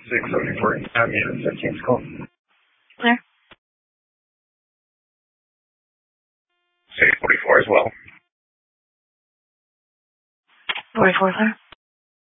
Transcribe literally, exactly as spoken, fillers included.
six seventy-four, Avenue fifteenth call. Clear. six forty-four as well. forty-four, clear.